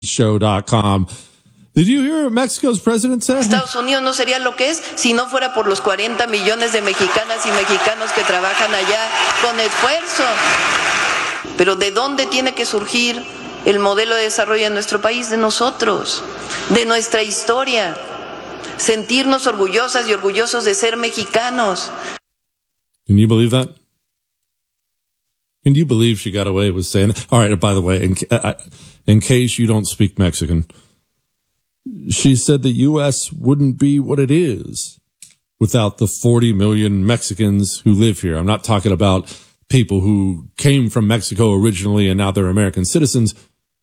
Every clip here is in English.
Show.com. Did you hear what Mexico's president said? Estados Unidos no sería lo que es si no fuera por los 40 millones de mexicanas y mexicanos que trabajan allá con esfuerzo. Pero ¿de dónde tiene que surgir el modelo de desarrollo de nuestro país? De nosotros, de nuestra historia. Sentirnos orgullosas y orgullosos de ser mexicanos. Can you believe that? Can you believe she got away with saying that? All right, by the way, in case you don't speak Mexican, she said the U.S. wouldn't be what it is without the 40 million Mexicans who live here. I'm not talking about people who came from Mexico originally and now they're American citizens.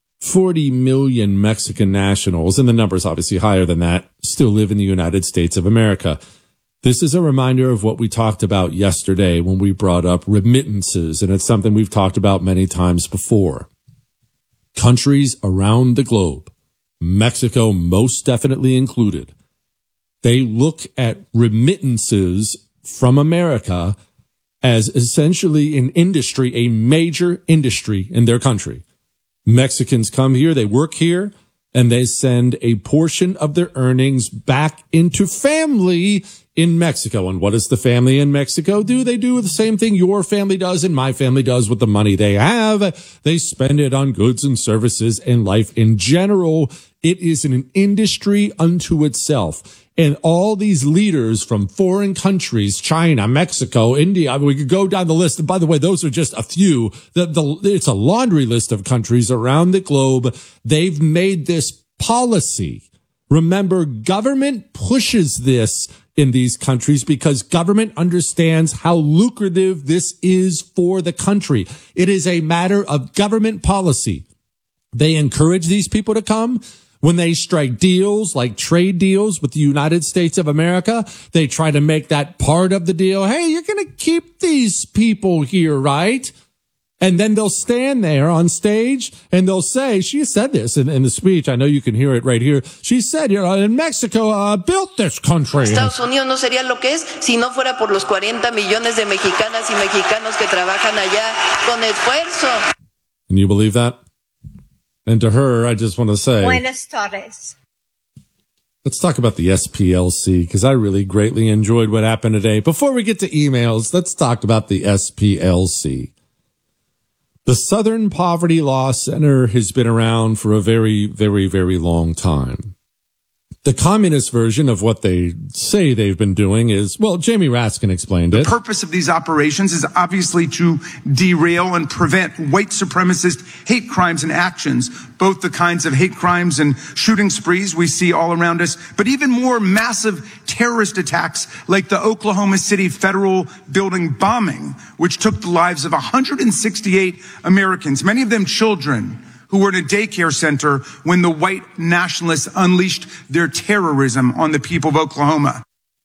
40 million Mexican nationals, and the number's obviously higher than that, still live in the United States of America. This is a reminder of what we talked about yesterday when we brought up remittances, and it's something we've talked about many times before. Countries around the globe, Mexico most definitely included, they look at remittances from America as essentially an industry, a major industry in their country. Mexicans come here, they work here, and they send a portion of their earnings back into family in Mexico. And what does the family in Mexico do? They do the same thing your family does and my family does with the money they have. They spend it on goods and services and life in general. It is an industry unto itself. And all these leaders from foreign countries, China, Mexico, India, we could go down the list. And by the way, those are just a few. It's a laundry list of countries around the globe. They've made this policy. Remember, government pushes this in these countries because government understands how lucrative this is for the country. It is a matter of government policy. They encourage these people to come. When they strike deals like trade deals with the United States of America, they try to make that part of the deal. Hey, you're going to keep these people here, right? And then they'll stand there on stage and they'll say, she said this in the speech. I know you can hear it right here. She said, in Mexico built this country. Estados Unidos no sería lo que es si no fuera por los 40 millones de mexicanas y mexicanos que trabajan allá con esfuerzo. Can you believe that? And to her, I just want to say, Buenas tardes. Let's talk about the SPLC, because I really greatly enjoyed what happened today. Before we get to emails, let's talk about the SPLC. The Southern Poverty Law Center has been around for a very, very, very long time. The communist version of what they say they've been doing is, well, Jamie Raskin explained it. The purpose of these operations is obviously to derail and prevent white supremacist hate crimes and actions, both the kinds of hate crimes and shooting sprees we see all around us, but even more massive terrorist attacks like the Oklahoma City Federal Building bombing, which took the lives of 168 Americans, many of them children, who were in a daycare center when the white nationalists unleashed their terrorism on the people of Oklahoma.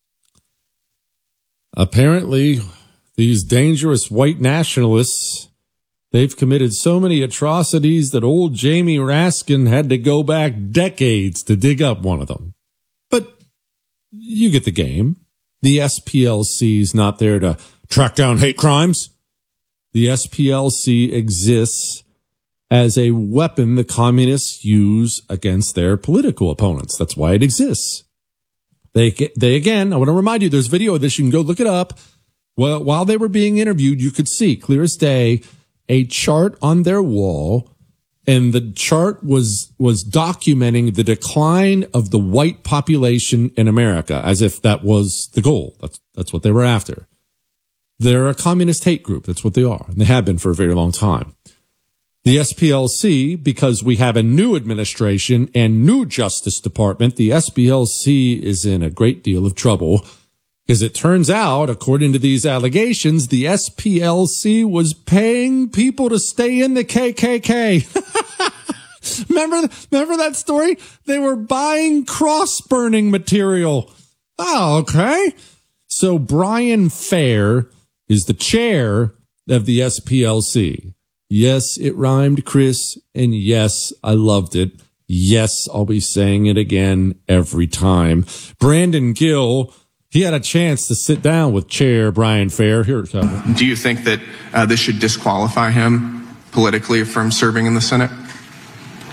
Apparently, these dangerous white nationalists, they've committed so many atrocities that old Jamie Raskin had to go back decades to dig up one of them. But you get the game. The SPLC is not there to track down hate crimes. The SPLC exists as a weapon the communists use against their political opponents. That's why it exists. They again, I want to remind you, there's video of this. You can go look it up. Well, while they were being interviewed, you could see clear as day a chart on their wall, and the chart was documenting the decline of the white population in America, as if that was the goal. That's what they were after. They're a communist hate group. That's what they are. And they have been for a very long time. The SPLC, because we have a new administration and new Justice Department, the SPLC is in a great deal of trouble because it turns out, according to these allegations, the SPLC was paying people to stay in the KKK. Remember that story? They were buying cross-burning material. Oh, okay. So Brian Fair is the chair of the SPLC. Yes, it rhymed, Chris, and yes, I loved it. Yes, I'll be saying it again every time. Brandon Gill, he had a chance to sit down with Chair Brian Fair. Here, do you think that this should disqualify him politically from serving in the Senate?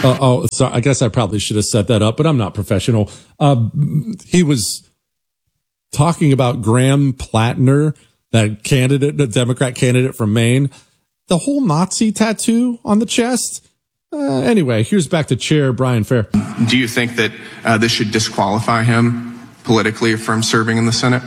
Sorry. I guess I probably should have set that up, but I'm not professional. He was talking about Graham Plattner, that candidate, the Democrat candidate from Maine, the whole Nazi tattoo on the chest. Anyway, here's back to Chair Brian Fair. Do you think that this should disqualify him politically from serving in the Senate?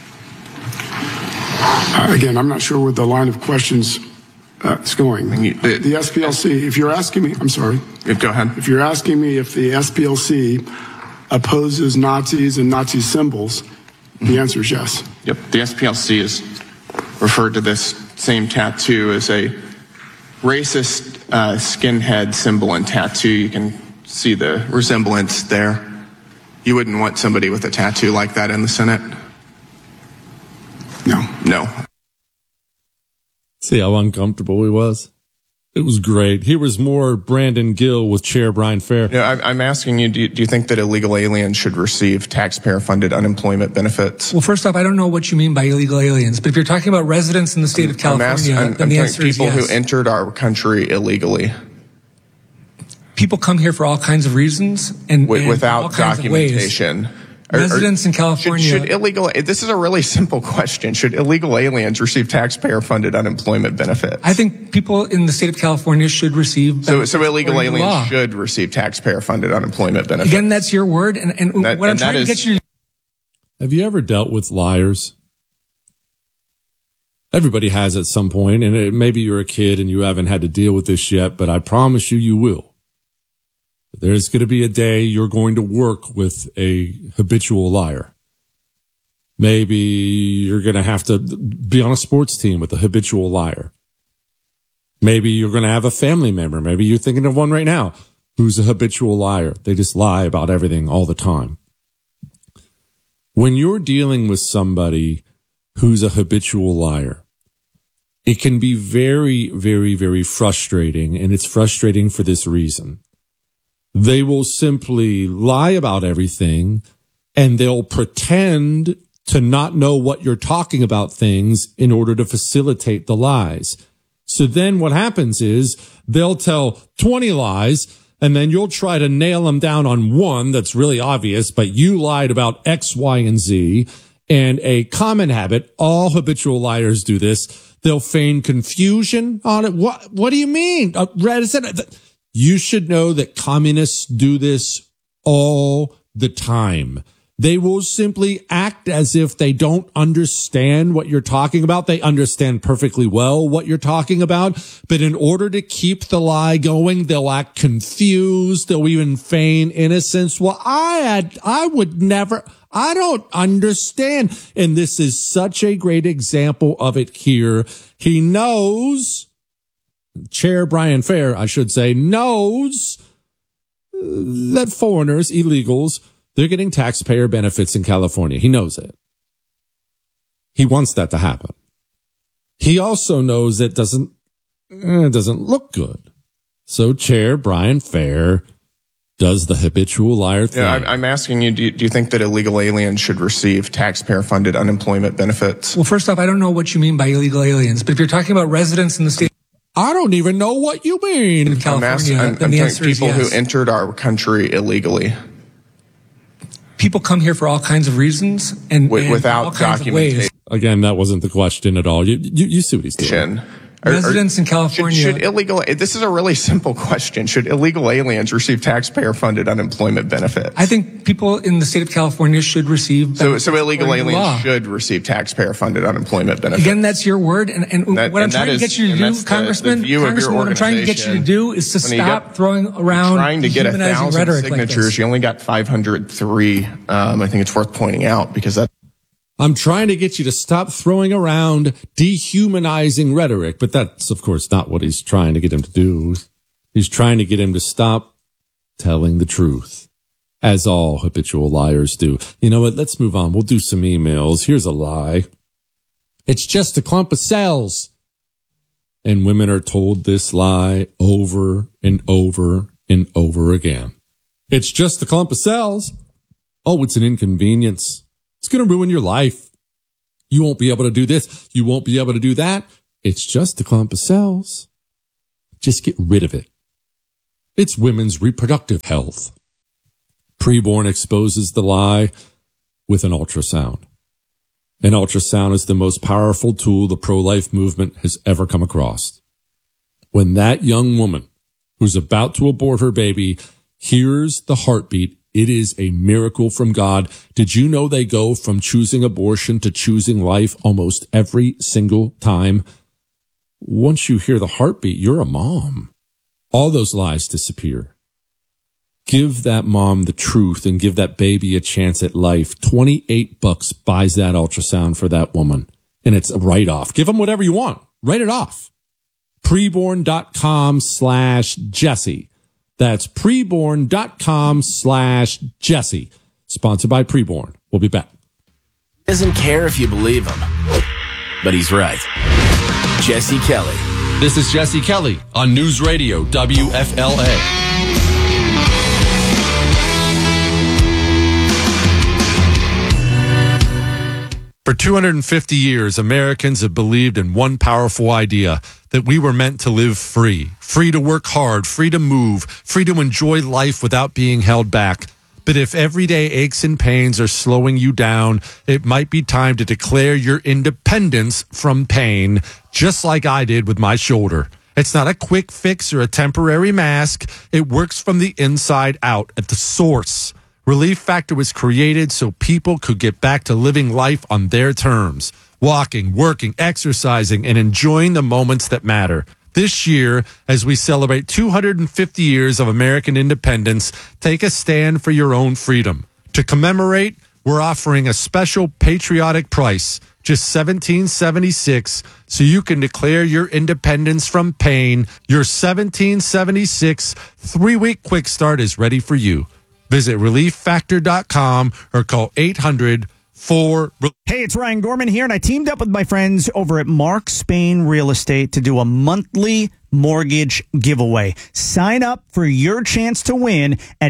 Again, I'm not sure where the line of questions is going. The SPLC, if you're asking me, I'm sorry. Go ahead. If you're asking me if the SPLC opposes Nazis and Nazi symbols, the answer is yes. Yep. The SPLC has referred to this same tattoo as a racist skinhead symbol and tattoo. You can see the resemblance there. You wouldn't want somebody with a tattoo like that in the Senate? No. See how uncomfortable he was? It was great. Here was more Brandon Gill with Chair Brian Fair. Yeah, I'm asking you, do you think that illegal aliens should receive taxpayer-funded unemployment benefits? Well, first off, I don't know what you mean by illegal aliens, but if you're talking about residents in the state of California, then the answer is yes. People who entered our country illegally. People come here for all kinds of reasons and without all kinds documentation. Of ways. Residents in California. Should illegal, this is a really simple question. Should illegal aliens receive taxpayer-funded unemployment benefits? I think people in the state of California should receive. So illegal aliens should receive taxpayer-funded unemployment benefits. Again, that's your word. And what I'm trying to get you to. Have you ever dealt with liars? Everybody has at some point, and maybe you're a kid and you haven't had to deal with this yet, but I promise you will. There's going to be a day you're going to work with a habitual liar. Maybe you're going to have to be on a sports team with a habitual liar. Maybe you're going to have a family member. Maybe you're thinking of one right now who's a habitual liar. They just lie about everything all the time. When you're dealing with somebody who's a habitual liar, it can be very, very, very frustrating, and it's frustrating for this reason. They will simply lie about everything, and they'll pretend to not know what you're talking about things in order to facilitate the lies. So then what happens is they'll tell 20 lies, and then you'll try to nail them down on one that's really obvious, but you lied about X, Y, and Z. And a common habit, all habitual liars do this, they'll feign confusion on it. What do you mean? You should know that communists do this all the time. They will simply act as if they don't understand what you're talking about. They understand perfectly well what you're talking about, but in order to keep the lie going, they'll act confused. They'll even feign innocence. Well, I would never, I don't understand. And this is such a great example of it here. He knows, Chair Brian Fair, I should say, knows that foreigners, illegals, they're getting taxpayer benefits in California. He knows it. He wants that to happen. He also knows it doesn't look good. So Chair Brian Fair does the habitual liar thing. Yeah, I'm asking you, do you think that illegal aliens should receive taxpayer-funded unemployment benefits? Well, first off, I don't know what you mean by illegal aliens, but if you're talking about residents in the state, I don't even know what you mean. In California, then the answer is yes. People who entered our country illegally. People come here for all kinds of reasons and without all kinds documentation. Again, that wasn't the question at all. You see what he's doing. Residents in California. Should illegal, this is a really simple question. Should illegal aliens receive taxpayer-funded unemployment benefits? I think people in the state of California should receive. So illegal aliens should receive taxpayer-funded unemployment benefits. Again, that's your word. And what I'm trying to get you to do, Congressman, what I'm trying to get you to do is to stop throwing around trying to get 1,000 signatures. Like you only got 503. I think it's worth pointing out because that. I'm trying to get you to stop throwing around dehumanizing rhetoric, but that's, of course, not what he's trying to get him to do. He's trying to get him to stop telling the truth, as all habitual liars do. You know what? Let's move on. We'll do some emails. Here's a lie. It's just a clump of cells. And women are told this lie over and over and over again. It's just a clump of cells. Oh, it's an inconvenience. It's going to ruin your life. You won't be able to do this. You won't be able to do that. It's just a clump of cells. Just get rid of it. It's women's reproductive health. Preborn exposes the lie with an ultrasound. An ultrasound is the most powerful tool the pro-life movement has ever come across. When that young woman who's about to abort her baby hears the heartbeat, it is a miracle from God. Did you know they go from choosing abortion to choosing life almost every single time? Once you hear the heartbeat, you're a mom. All those lies disappear. Give that mom the truth and give that baby a chance at life. $28 buys that ultrasound for that woman. And it's a write-off. Give them whatever you want. Write it off. Preborn.com/Jesse. That's preborn.com/Jesse. Sponsored by Preborn. We'll be back. Doesn't care if you believe him, but he's right. Jesse Kelly. This is Jesse Kelly on News Radio WFLA. For 250 years, Americans have believed in one powerful idea, that we were meant to live free to work hard, free to move, free to enjoy life without being held back. But if everyday aches and pains are slowing you down, it might be time to declare your independence from pain, just like I did with my shoulder. It's not a quick fix or a temporary mask. It works from the inside out at the source. Relief Factor was created so people could get back to living life on their terms, walking, working, exercising, and enjoying the moments that matter. This year, as we celebrate 250 years of American independence, take a stand for your own freedom. To commemorate, we're offering a special patriotic price, just $17.76, so you can declare your independence from pain. Your $17.76 3-week quick start is ready for you. Visit ReliefFactor.com or call 800-4... Hey, it's Ryan Gorman here, and I teamed up with my friends over at Mark Spain Real Estate to do a monthly mortgage giveaway. Sign up for your chance to win at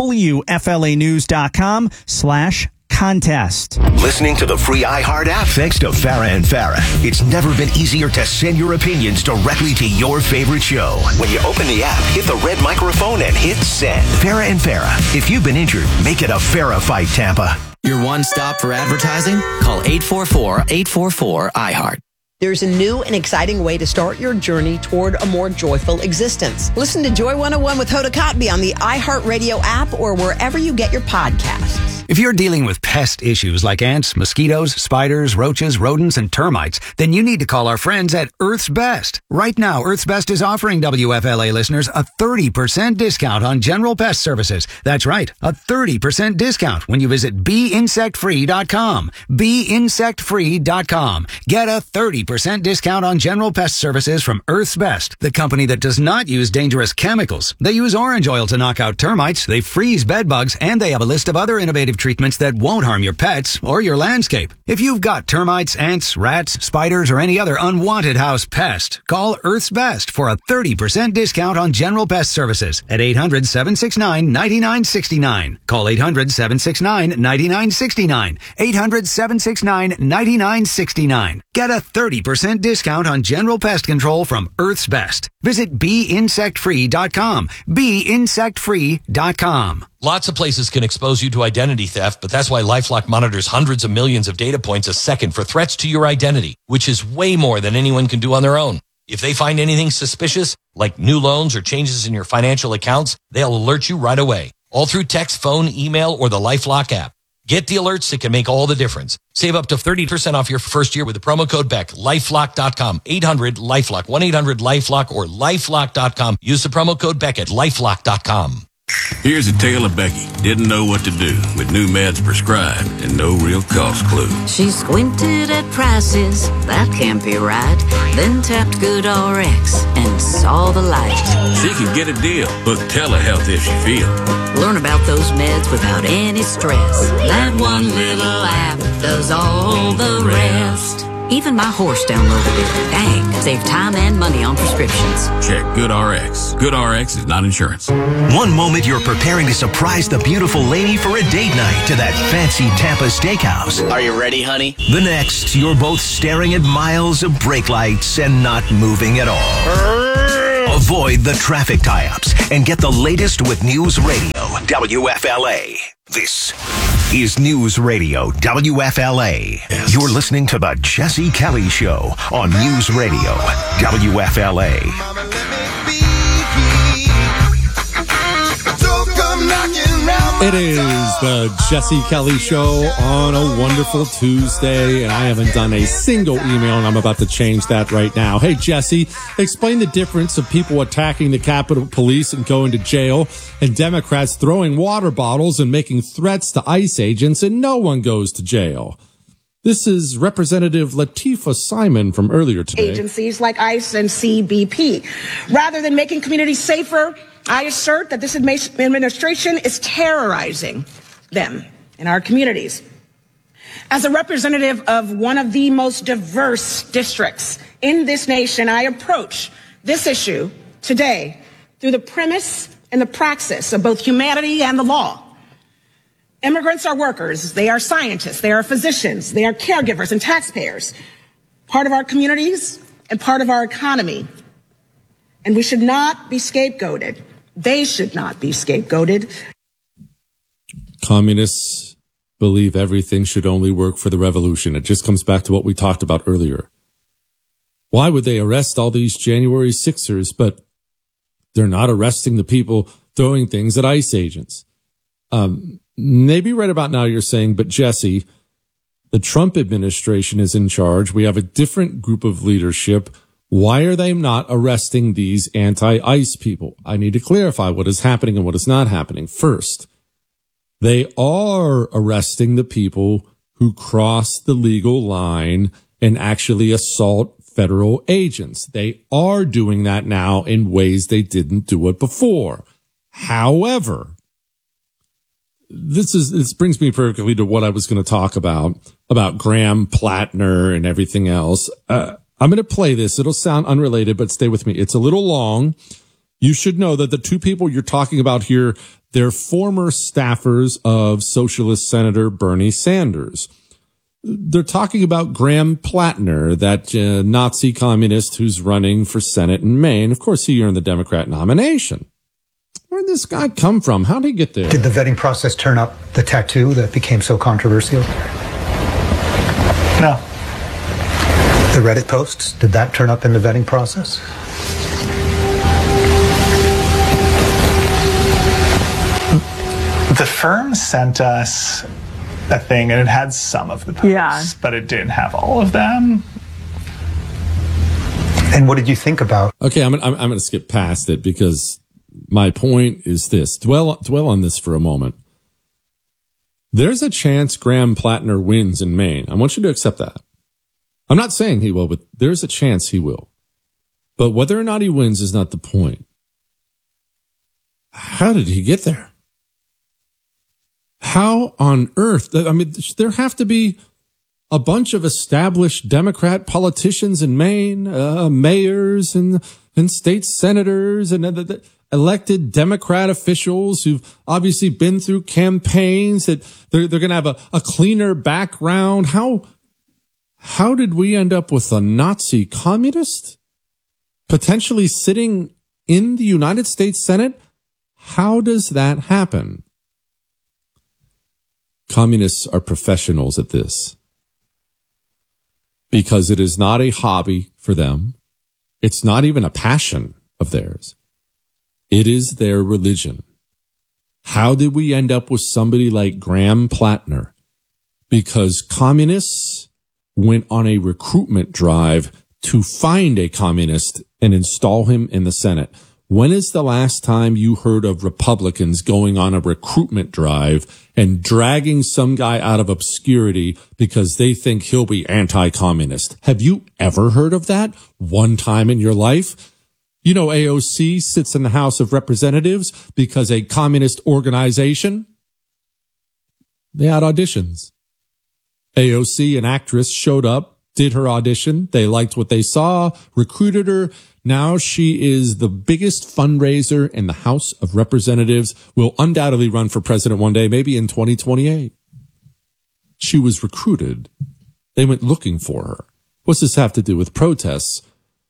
WFLAnews.com/contest. Listening to the free iHeart app thanks to Farrah and Farrah. It's never been easier to send your opinions directly to your favorite show. When you open the app, hit the red microphone and hit send. Farrah and Farrah. If you've been injured, make it a Farrah fight, Tampa. Your one stop for advertising? Call 844-844-iHeart. There's a new and exciting way to start your journey toward a more joyful existence. Listen to Joy 101 with Hoda Kotb on the iHeartRadio app or wherever you get your podcasts. If you're dealing with pest issues like ants, mosquitoes, spiders, roaches, rodents, and termites, then you need to call our friends at Earth's Best. Right now, Earth's Best is offering WFLA listeners a 30% discount on general pest services. That's right, a 30% discount when you visit BeInsectFree.com. BeInsectFree.com. Get a 30% discount on general pest services from Earth's Best, the company that does not use dangerous chemicals. They use orange oil to knock out termites, they freeze bed bugs, and they have a list of other innovative treatments that won't harm your pets or your landscape. If you've got termites, ants, rats, spiders, or any other unwanted house pest, call Earth's Best for a 30% discount on general pest services at 800-769-9969. Call 800-769-9969. 800-769-9969. Get a 30% discount on general pest control from Earth's Best. Visit BeInsectFree.com. BeInsectFree.com. Lots of places can expose you to identity theft, but that's why LifeLock monitors hundreds of millions of data points a second for threats to your identity, which is way more than anyone can do on their own. If they find anything suspicious, like new loans or changes in your financial accounts, they'll alert you right away, all through text, phone, email, or the LifeLock app. Get the alerts that can make all the difference. Save up to 30% off your first year with the promo code BECK. LifeLock.com. 800-LifeLock. 1-800-LifeLock or LifeLock.com. Use the promo code BECK at LifeLock.com. Here's a tale of Becky. Didn't know what to do with new meds prescribed and no real cost clue. She squinted at prices, that can't be right. Then tapped GoodRx and saw the light. She can get a deal. Book telehealth if she feels. Learn about those meds without any stress. That one little app does all the rest. Even my horse downloaded it. Dang, save time and money on prescriptions. Check GoodRx. GoodRx is not insurance. One moment you're preparing to surprise the beautiful lady for a date night to that fancy Tampa steakhouse. Are you ready, honey? The next, you're both staring at miles of brake lights and not moving at all. Avoid the traffic tie-ups and get the latest with News Radio WFLA. This is News Radio WFLA. Yes. You're listening to the Jesse Kelly Show on News Radio WFLA. It is the Jesse Kelly Show on a wonderful Tuesday, and I haven't done a single email, and I'm about to change that right now. Hey, Jesse, explain the difference of people attacking the Capitol Police and going to jail, and Democrats throwing water bottles and making threats to ICE agents, and no one goes to jail. This is Representative Latifah Simon from earlier today. Agencies like ICE and CBP. Rather than making communities safer, I assert that this administration is terrorizing them in our communities. As a representative of one of the most diverse districts in this nation, I approach this issue today through the premise and the praxis of both humanity and the law. Immigrants are workers, they are scientists, they are physicians, they are caregivers and taxpayers, part of our communities and part of our economy. And we should not be scapegoated. They should not be scapegoated. Communists believe everything should only work for the revolution. It just comes back to what we talked about earlier. Why would they arrest all these January 6ers, but they're not arresting the people throwing things at ICE agents? Maybe right about now you're saying, but Jesse, the Trump administration is in charge. We have a different group of leadership. Why are they not arresting these anti-ICE people? I need to clarify what is happening and what is not happening. First, they are arresting the people who cross the legal line and actually assault federal agents. They are doing that now in ways they didn't do it before. However, this brings me perfectly to what I was going to talk about Graham Plattner and everything else. I'm going to play this. It'll sound unrelated, but stay with me. It's a little long. You should know that the two people you're talking about here, they're former staffers of Socialist Senator Bernie Sanders. They're talking about Graham Plattner, that Nazi communist who's running for Senate in Maine. Of course, he earned the Democrat nomination. Where did this guy come from? How did he get there? Did the vetting process turn up the tattoo that became so controversial? No. The Reddit posts, did that turn up in the vetting process? The firm sent us a thing, and it had some of the posts, but it didn't have all of them. And what did you think about? Okay, I'm going to skip past it because my point is this. Dwell on this for a moment. There's a chance Graham Plattner wins in Maine. I want you to accept that. I'm not saying he will, but there's a chance he will. But whether or not he wins is not the point. How did he get there? How on earth? I mean, there have to be a bunch of established Democrat politicians in Maine, mayors and state senators and elected Democrat officials who've obviously been through campaigns that they're going to have a cleaner background. How did we end up with a Nazi communist potentially sitting in the United States Senate? How does that happen? Communists are professionals at this because it is not a hobby for them. It's not even a passion of theirs. It is their religion. How did we end up with somebody like Graham Plattner? Because communists went on a recruitment drive to find a communist and install him in the Senate. When is the last time you heard of Republicans going on a recruitment drive and dragging some guy out of obscurity because they think he'll be anti-communist? Have you ever heard of that one time in your life? You know, AOC sits in the House of Representatives because a communist organization, they had auditions. AOC, an actress, showed up, did her audition. They liked what they saw, recruited her. Now she is the biggest fundraiser in the House of Representatives, will undoubtedly run for president one day, maybe in 2028. She was recruited. They went looking for her. What's this have to do with protests?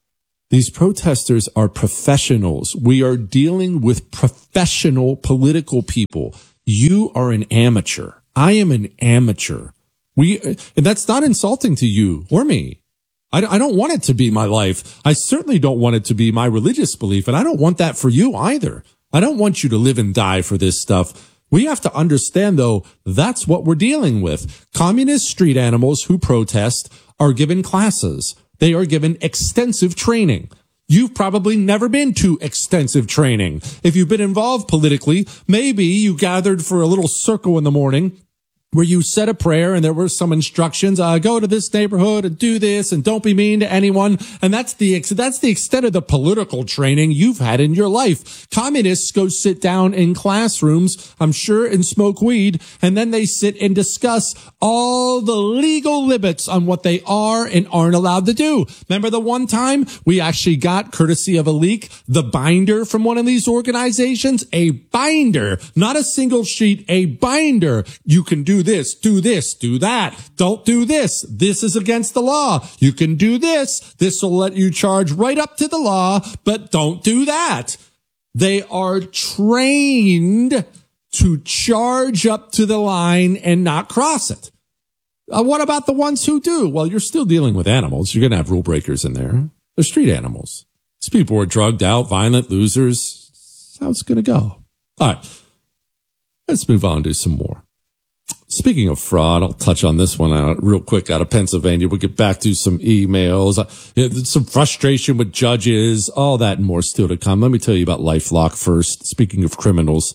These protesters are professionals. We are dealing with professional political people. You are an amateur. I am an amateur. And that's not insulting to you or me. I don't want it to be my life. I certainly don't want it to be my religious belief, and I don't want that for you either. I don't want you to live and die for this stuff. We have to understand, though, that's what we're dealing with. Communist street animals who protest are given classes. They are given extensive training. You've probably never been to extensive training. If you've been involved politically, maybe you gathered for a little circle in the morning where you said a prayer and there were some instructions, go to this neighborhood and do this and don't be mean to anyone. And that's the extent of the political training you've had in your life. Communists go sit down in classrooms, I'm sure, and smoke weed, and then they sit and discuss all the legal limits on what they are and aren't allowed to do. Remember the one time we actually got, courtesy of a leak, the binder from one of these organizations? A binder, not a single sheet, a binder. You can do this, do that. Don't do this. This is against the law. You can do this. This will let you charge right up to the law, but don't do that. They are trained to charge up to the line and not cross it. What about the ones who do? Well, you're still dealing with animals. You're going to have rule breakers in there. They're street animals. These people are drugged out, violent losers. That's how it's going to go. All right. Let's move on to some more. Speaking of fraud, I'll touch on this one out real quick out of Pennsylvania. We'll get back to some emails, some frustration with judges, all that and more still to come. Let me tell you about LifeLock first. Speaking of criminals,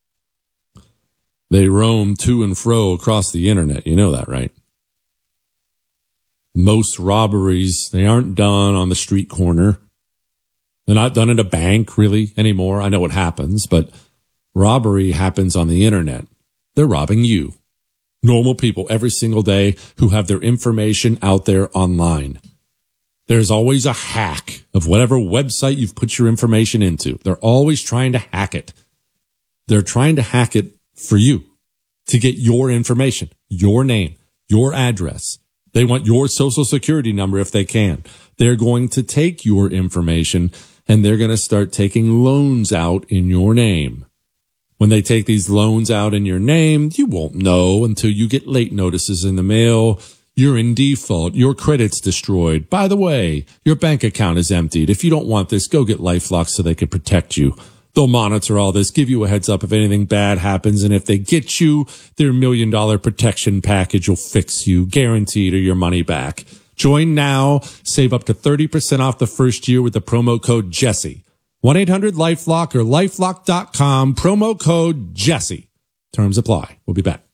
they roam to and fro across the internet. You know that, right? Most robberies, they aren't done on the street corner. They're not done at a bank really anymore. I know it happens, but robbery happens on the internet. They're robbing you. Normal people every single day who have their information out there online. There's always a hack of whatever website you've put your information into. They're always trying to hack it. They're trying to hack it for you to get your information, your name, your address. They want your social security number if they can. They're going to take your information and they're going to start taking loans out in your name. When they take these loans out in your name, you won't know until you get late notices in the mail. You're in default. Your credit's destroyed. By the way, your bank account is emptied. If you don't want this, go get LifeLock so they can protect you. They'll monitor all this, give you a heads up if anything bad happens. And if they get you, their $1 million protection package will fix you, guaranteed, or your money back. Join now. Save up to 30% off the first year with the promo code Jesse. 1-800-LifeLock or LifeLock.com, promo code Jesse. Terms apply. We'll be back.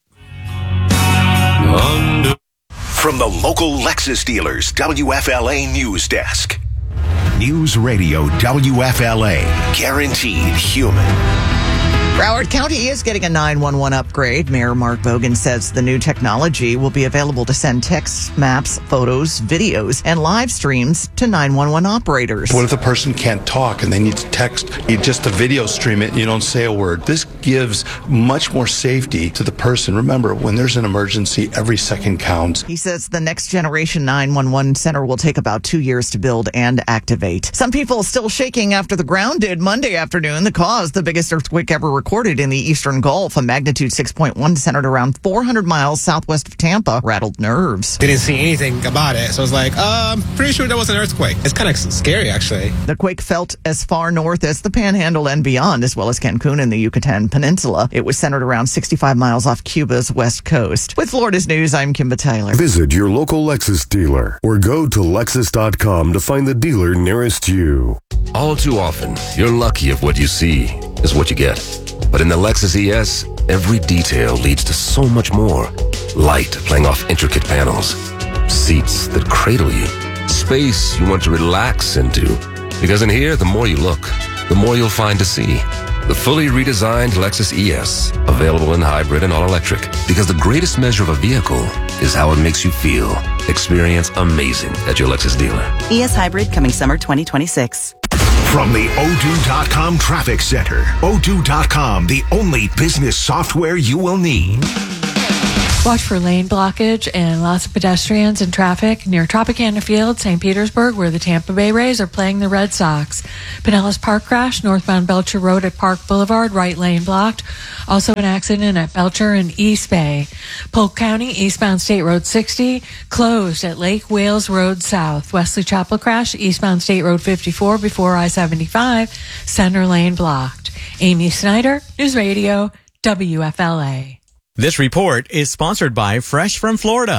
From the local Lexus dealers, WFLA News Desk. News Radio WFLA. Guaranteed human. Broward County is getting a 911 upgrade. Mayor Mark Bogan says the new technology will be available to send texts, maps, photos, videos, and live streams to 911 operators. What if the person can't talk and they need to text? You just a video stream it and you don't say a word. This gives much more safety to the person. Remember, when there's an emergency, every second counts. He says the next generation 911 center will take about 2 years to build and activate. Some people still shaking after the ground did Monday afternoon that caused the biggest earthquake ever recorded in the Eastern Gulf. A magnitude 6.1 centered around 400 miles southwest of Tampa rattled nerves. Didn't see anything about it, so I was like, I'm pretty sure that was an earthquake. It's kind of scary, actually. The quake felt as far north as the Panhandle and beyond, as well as Cancun and the Yucatan Peninsula. It was centered around 65 miles off Cuba's west coast. With Florida's News, I'm Kimba Taylor. Visit your local Lexus dealer or go to Lexus.com to find the dealer nearest you. All too often, you're lucky if what you see is what you get. But in the Lexus ES, every detail leads to so much more. Light playing off intricate panels. Seats that cradle you. Space you want to relax into. Because in here, the more you look, the more you'll find to see. The fully redesigned Lexus ES, available in hybrid and all-electric. Because the greatest measure of a vehicle is how it makes you feel. Experience amazing at your Lexus dealer. ES Hybrid coming summer 2026. From the O2.com Traffic Center. O2.com, the only business software you will need. Watch for lane blockage and lots of pedestrians and traffic near Tropicana Field, St. Petersburg, where the Tampa Bay Rays are playing the Red Sox. Pinellas Park crash, northbound Belcher Road at Park Boulevard, right lane blocked. Also an accident at Belcher and East Bay. Polk County, eastbound State Road 60, closed at Lake Wales Road South. Wesley Chapel crash, eastbound State Road 54 before I-75, center lane blocked. Amy Snyder, News Radio, WFLA. This report is sponsored by Fresh from Florida.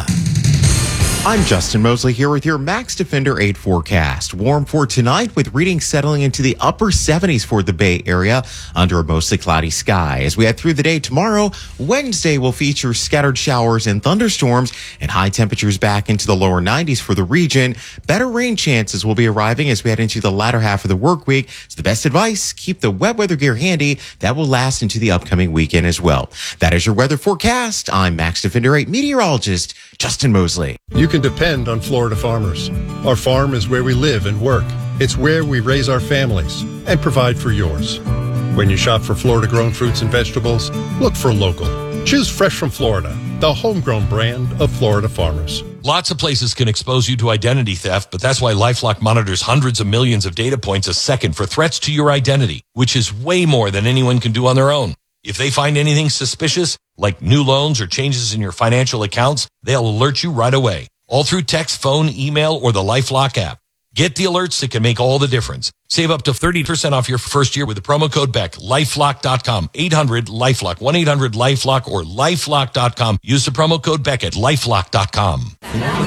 I'm Justin Mosley here with your Max Defender 8 forecast. Warm for tonight with readings settling into the upper 70s for the Bay Area under a mostly cloudy sky. As we head through the day tomorrow, Wednesday will feature scattered showers and thunderstorms and high temperatures back into the lower 90s for the region. Better rain chances will be arriving as we head into the latter half of the work week. So the best advice, keep the wet weather gear handy. That will last into the upcoming weekend as well. That is your weather forecast. I'm Max Defender 8 meteorologist Justin Mosley. You can depend on Florida farmers. Our farm is where we live and work. It's where we raise our families and provide for yours. When you shop for Florida-grown fruits and vegetables, look for local. Choose Fresh from Florida, the homegrown brand of Florida farmers. Lots of places can expose you to identity theft, but that's why LifeLock monitors hundreds of millions of data points a second for threats to your identity, which is way more than anyone can do on their own. If they find anything suspicious, like new loans or changes in your financial accounts, they'll alert you right away. All through text, phone, email, or the LifeLock app. Get the alerts that can make all the difference. Save up to 30% off your first year with the promo code BECK. LifeLock.com. 800-LifeLock. 1-800-LifeLock or LifeLock.com. Use the promo code BECK at LifeLock.com.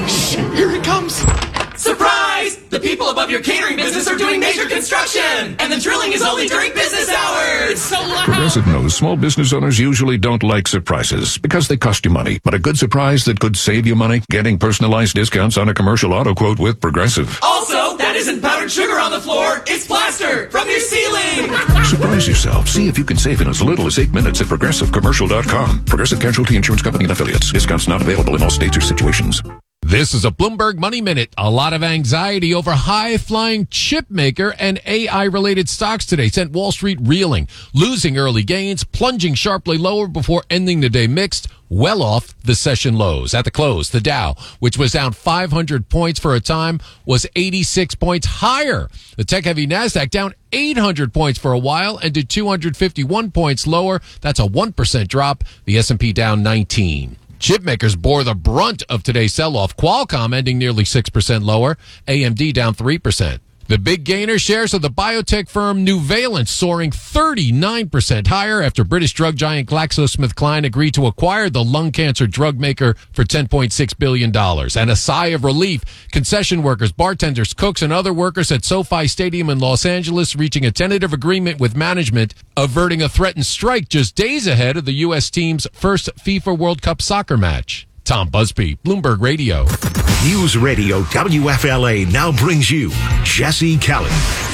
Here it comes. Surprise! The people above your catering business are doing major construction, and the drilling is only during business hours. It's so loud. Progressive knows small business owners usually don't like surprises because they cost you money. But a good surprise that could save you money? Getting personalized discounts on a commercial auto quote with Progressive. Also, that isn't powdered sugar on the floor. It's plaster from your ceiling. Surprise yourself. See if you can save in as little as 8 minutes at ProgressiveCommercial.com. Progressive Casualty Insurance Company and Affiliates. Discounts not available in all states or situations. This is a Bloomberg Money Minute. A lot of anxiety over high-flying chip maker and AI-related stocks today sent Wall Street reeling, losing early gains, plunging sharply lower before ending the day mixed, well off the session lows. At the close, the Dow, which was down 500 points for a time, was 86 points higher. The tech-heavy NASDAQ down 800 points for a while and did 251 points lower. That's a 1% drop. The S&P down 19. Chipmakers bore the brunt of today's sell-off. Qualcomm ending nearly 6% lower. AMD down 3%. The big gainer shares of the biotech firm Nuvalent soaring 39% higher after British drug giant GlaxoSmithKline agreed to acquire the lung cancer drug maker for $10.6 billion. And a sigh of relief, concession workers, bartenders, cooks, and other workers at SoFi Stadium in Los Angeles reaching a tentative agreement with management, averting a threatened strike just days ahead of the U.S. team's first FIFA World Cup soccer match. Tom Busby, Bloomberg Radio. News Radio WFLA now brings you Jesse Kelly.